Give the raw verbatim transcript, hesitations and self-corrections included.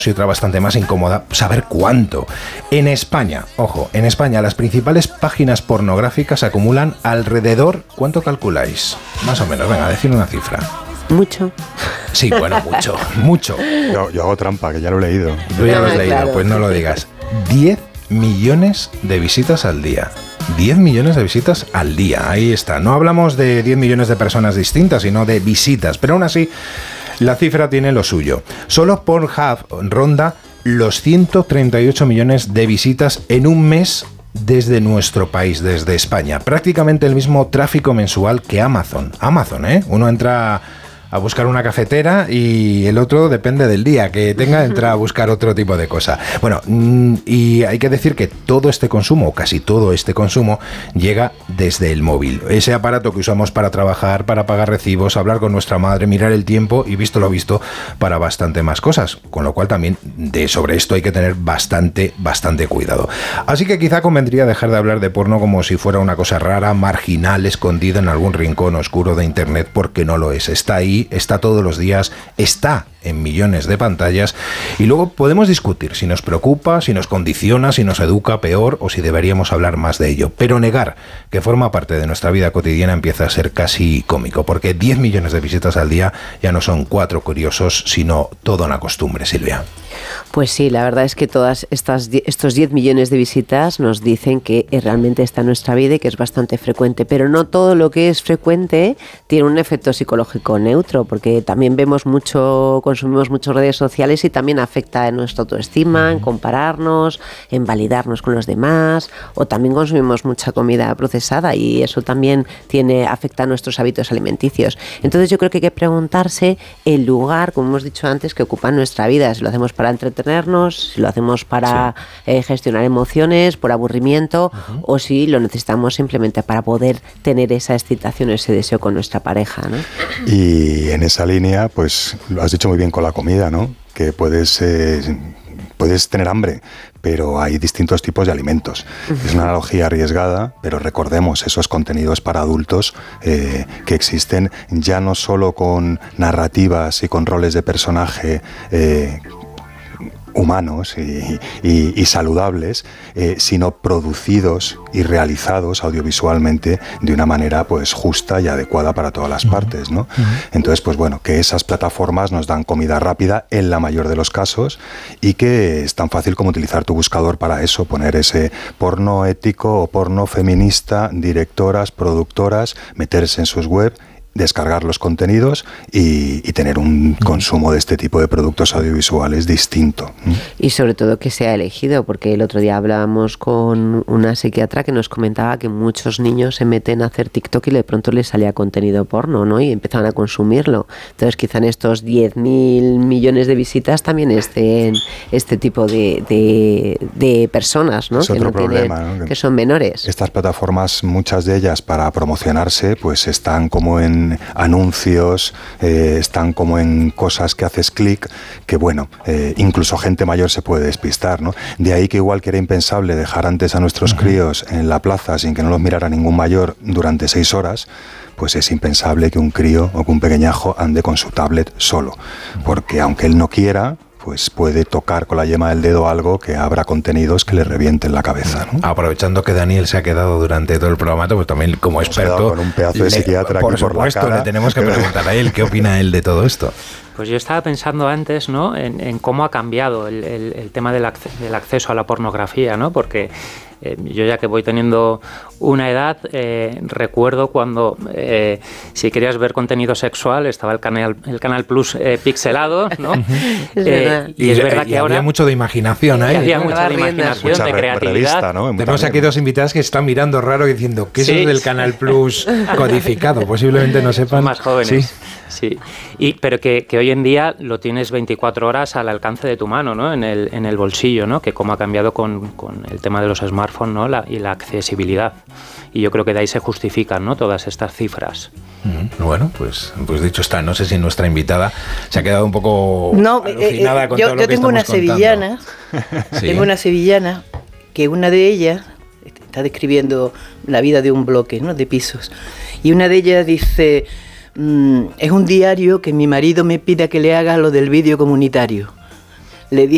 y otra bastante más incómoda, saber cuánto. En España, ojo, en España las principales páginas pornográficas acumulan alrededor, ¿cuánto calculáis? Más o menos, venga, decir una cifra. Mucho. Sí, bueno, mucho, mucho. Yo, yo hago trampa, que ya lo he leído. Tú ya lo has Ah, leído, claro. pues no lo digas. diez millones de visitas al día. diez millones de visitas al día, ahí está. No hablamos de diez millones de personas distintas, sino de visitas, pero aún así la cifra tiene lo suyo. Solo Pornhub ronda los ciento treinta y ocho millones de visitas en un mes desde nuestro país, desde España. Prácticamente el mismo tráfico mensual que Amazon. Amazon, ¿eh? Uno entra a buscar una cafetera y el otro, depende del día que tenga, entra a buscar otro tipo de cosa. Bueno, y hay que decir que todo este consumo, o casi todo este consumo, llega desde el móvil. Ese aparato que usamos para trabajar, para pagar recibos, hablar con nuestra madre, mirar el tiempo y, visto lo visto, para bastante más cosas. Con lo cual también de sobre esto hay que tener bastante, bastante cuidado. Así que quizá convendría dejar de hablar de porno como si fuera una cosa rara, marginal, escondida en algún rincón oscuro de Internet, porque no lo es. Está ahí, está todos los días, está en millones de pantallas, y luego podemos discutir si nos preocupa, si nos condiciona, si nos educa peor o si deberíamos hablar más de ello. Pero negar que forma parte de nuestra vida cotidiana empieza a ser casi cómico, porque diez millones de visitas al día ya no son cuatro curiosos, sino toda una costumbre, Silvia. Pues sí, la verdad es que todas estas estos diez millones de visitas nos dicen que realmente está en nuestra vida y que es bastante frecuente, pero no todo lo que es frecuente tiene un efecto psicológico neutro, porque también vemos mucho, consumimos muchas redes sociales y también afecta en nuestra autoestima, en compararnos, en validarnos con los demás, o también consumimos mucha comida procesada y eso también tiene afecta a nuestros hábitos alimenticios. Entonces yo creo que hay que preguntarse el lugar, como hemos dicho antes, que ocupa en nuestra vida, si lo hacemos para entretenernos, si lo hacemos para sí. eh, gestionar emociones, por aburrimiento, uh-huh. o si lo necesitamos simplemente para poder tener esa excitación, ese deseo con nuestra pareja, ¿no? Y en esa línea, pues lo has dicho muy bien con la comida, ¿no? Que puedes, eh, puedes tener hambre, pero hay distintos tipos de alimentos. Uh-huh. Es una analogía arriesgada, pero recordemos esos contenidos para adultos eh, que existen ya no solo con narrativas y con roles de personaje eh, humanos y, y, y saludables, eh, sino producidos y realizados audiovisualmente de una manera pues justa y adecuada para todas las uh-huh. partes, ¿no? Uh-huh. Entonces, pues bueno, que esas plataformas nos dan comida rápida en la mayor de los casos y que es tan fácil como utilizar tu buscador para eso, poner ese porno ético o porno feminista, directoras, productoras, meterse en sus web, descargar los contenidos y, y tener un consumo de este tipo de productos audiovisuales distinto. Y sobre todo que sea elegido, porque el otro día hablábamos con una psiquiatra que nos comentaba que muchos niños se meten a hacer TikTok y de pronto les salía contenido porno, ¿no? Y empezaban a consumirlo. Entonces quizá en estos diez mil millones de visitas también estén este tipo de, de, de personas, ¿no? Es que otro no problema, tienen, ¿no? Que son menores. Estas plataformas, muchas de ellas para promocionarse, pues están como en anuncios, eh, están como en cosas que haces clic, que bueno, eh, incluso gente mayor se puede despistar, ¿no? De ahí que igual que era impensable dejar antes a nuestros uh-huh. críos en la plaza sin que no los mirara ningún mayor durante seis horas, pues es impensable que un crío o que un pequeñajo ande con su tablet solo, porque aunque él no quiera, pues puede tocar con la yema del dedo algo que abra contenidos que le revienten la cabeza, ¿no? Aprovechando que Daniel se ha quedado durante todo el programa, pues también como experto, con un pedazo de le, psiquiatra por aquí por supuesto, la cara, le tenemos que preguntar a él qué opina él de todo esto. Pues yo estaba pensando antes, ¿no?, en, en cómo ha cambiado el, el, el tema del, acce- del acceso a la pornografía, ¿no? Porque eh, yo ya que voy teniendo una edad, eh, recuerdo cuando eh, si querías ver contenido sexual estaba el canal el canal Plus eh, pixelado, ¿no? eh, y, y es verdad que y ahora había mucho de imaginación, ¿eh? Había mucha de imaginación, mucha de creatividad. revista, ¿no? Tenemos aquí dos invitadas que están mirando raro y diciendo ¿qué sí, es eso del sí. Canal Plus codificado? Posiblemente no sepan. Son más jóvenes. Sí. Sí, y, pero que, que hoy en día lo tienes veinticuatro horas al alcance de tu mano, ¿no? En el, en el bolsillo, ¿no? Que como ha cambiado con, con el tema de los smartphones, ¿no? La, y la accesibilidad. Y yo creo que de ahí se justifican, ¿no?, todas estas cifras. Mm, bueno, pues, pues dicho está. No sé si nuestra invitada se ha quedado un poco no, alucinada eh, eh, con yo, todo lo yo que tengo estamos una sevillana, ¿Sí? tengo una sevillana que una de ellas está describiendo la vida de un bloque, ¿no?, de pisos. Y una de ellas dice... Mm, es un diario que mi marido me pide que le haga lo del vídeo comunitario. Le dije